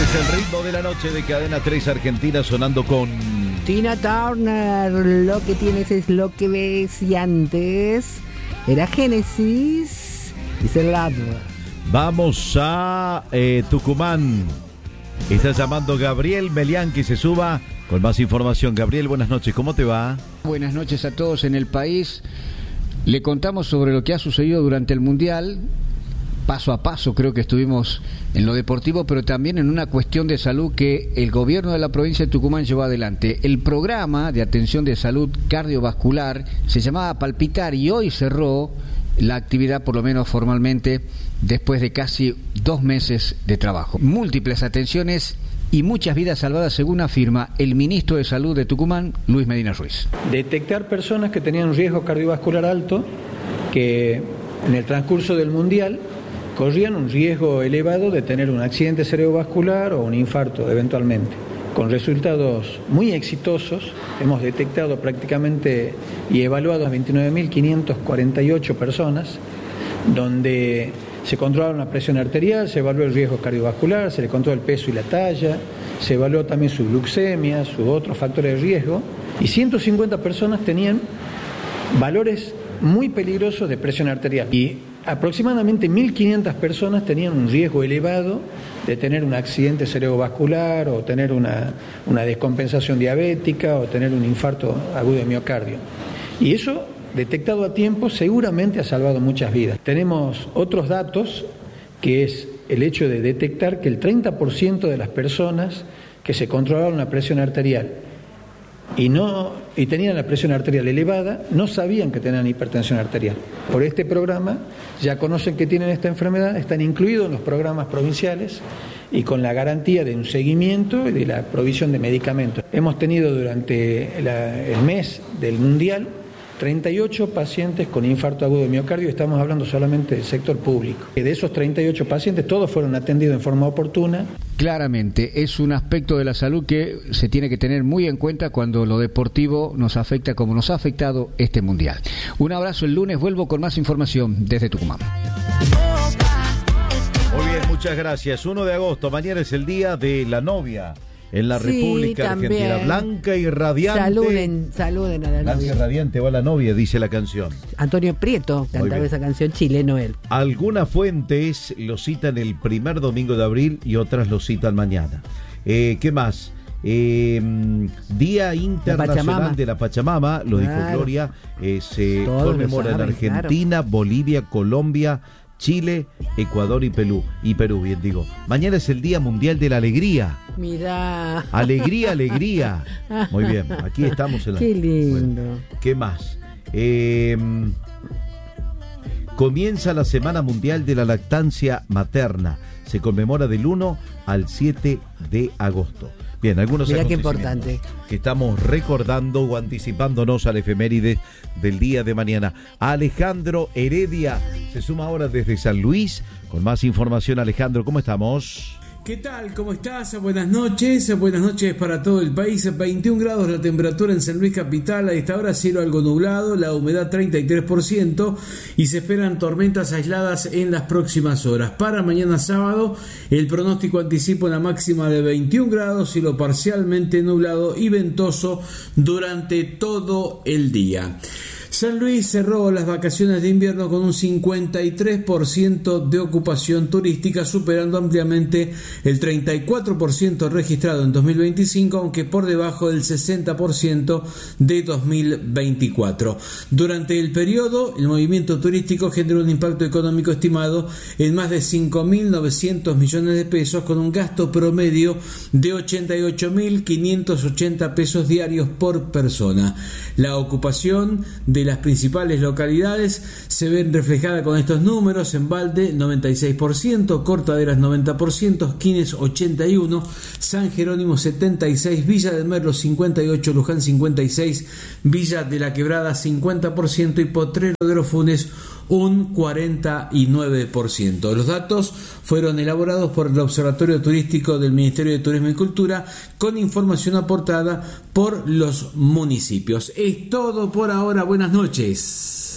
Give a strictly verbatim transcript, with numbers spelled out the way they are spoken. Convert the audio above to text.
Este es el ritmo de la noche de Cadena tres Argentina, sonando con Tina Turner. Lo que tienes es lo que ves. Y antes era Génesis y Celab. Vamos a eh, Tucumán. Está llamando Gabriel Melián, que se suba con más información. Gabriel, buenas noches, ¿cómo te va? Buenas noches a todos en el país. Le contamos sobre lo que ha sucedido durante el Mundial. Paso a paso creo que estuvimos en lo deportivo, pero también en una cuestión de salud que el gobierno de la provincia de Tucumán llevó adelante. El programa de atención de salud cardiovascular se llamaba Palpitar y hoy cerró la actividad, por lo menos formalmente, después de casi dos meses de trabajo. Múltiples atenciones y muchas vidas salvadas, según afirma el ministro de Salud de Tucumán, Luis Medina Ruiz. Detectar personas que tenían un riesgo cardiovascular alto, que en el transcurso del Mundial corrían un riesgo elevado de tener un accidente cerebrovascular o un infarto eventualmente. Con resultados muy exitosos, hemos detectado prácticamente y evaluado a veintinueve mil quinientas cuarenta y ocho personas, donde se controlaron la presión arterial, se evaluó el riesgo cardiovascular, se le controló el peso y la talla, se evaluó también su glucemia, sus otros factores de riesgo, y ciento cincuenta personas tenían valores muy peligrosos de presión arterial. Y aproximadamente mil quinientas personas tenían un riesgo elevado de tener un accidente cerebrovascular o tener una, una descompensación diabética o tener un infarto agudo de miocardio. Y eso, detectado a tiempo, seguramente ha salvado muchas vidas. Tenemos otros datos, que es el hecho de detectar que el treinta por ciento de las personas que se controlaron la presión arterial y no y tenían la presión arterial elevada, no sabían que tenían hipertensión arterial. Por este programa ya conocen que tienen esta enfermedad, están incluidos en los programas provinciales y con la garantía de un seguimiento y de la provisión de medicamentos. Hemos tenido durante la, el mes del Mundial treinta y ocho pacientes con infarto agudo de miocardio, estamos hablando solamente del sector público. De esos treinta y ocho pacientes, todos fueron atendidos en forma oportuna. Claramente, es un aspecto de la salud que se tiene que tener muy en cuenta cuando lo deportivo nos afecta como nos ha afectado este Mundial. Un abrazo, el lunes vuelvo con más información desde Tucumán. Muy bien, muchas gracias. uno de agosto, mañana es el día de la novia en la sí, República también. Argentina. Blanca y radiante. Saluden, saluden a la Blanca novia. y radiante va la novia, dice la canción. Antonio Prieto cantaba esa canción, chileno él. Algunas fuentes lo citan el primer domingo de abril y otras lo citan mañana. Eh, ¿Qué más? Eh, Día Internacional la de la Pachamama, lo claro. dijo Gloria, eh, se Todos conmemora saben, en Argentina, claro. Bolivia, Colombia, Chile, Ecuador y Perú, y Perú, bien digo. Mañana es el Día Mundial de la Alegría. Mirá. Alegría, alegría. Muy bien, aquí estamos en la... Qué lindo. Bueno, ¿qué más? Eh, comienza la Semana Mundial de la Lactancia Materna. Se conmemora del uno al siete de agosto. Bien, algunos Mirá qué importante que estamos recordando o anticipándonos al efeméride del día de mañana. Alejandro Heredia se suma ahora desde San Luis con más información. Alejandro, ¿cómo estamos? ¿Qué tal? ¿Cómo estás? Buenas noches, buenas noches para todo el país. veintiún grados la temperatura en San Luis Capital, a esta hora cielo algo nublado, la humedad treinta y tres por ciento y se esperan tormentas aisladas en las próximas horas. Para mañana sábado, el pronóstico anticipa una máxima de veintiún grados, cielo parcialmente nublado y ventoso durante todo el día. San Luis cerró las vacaciones de invierno con un cincuenta y tres por ciento de ocupación turística, superando ampliamente el treinta y cuatro por ciento registrado en dos mil veinticinco, aunque por debajo del sesenta por ciento de dos mil veinticuatro. Durante el periodo, el movimiento turístico generó un impacto económico estimado en más de cinco mil novecientos millones de pesos, con un gasto promedio de ochenta y ocho mil quinientos ochenta pesos diarios por persona. La ocupación de las principales localidades se ven reflejada con estos números: en Balde noventa y seis por ciento, Cortaderas noventa por ciento, Quines ochenta y uno por ciento, San Jerónimo setenta y seis por ciento, Villa del Merlo cincuenta y ocho por ciento, Luján cincuenta y seis por ciento, Villa de la Quebrada cincuenta por ciento y Potrero de los Funes un cuarenta y nueve por ciento. Los datos fueron elaborados por el Observatorio Turístico del Ministerio de Turismo y Cultura, con información aportada por los municipios. Es todo por ahora. Buenas noches.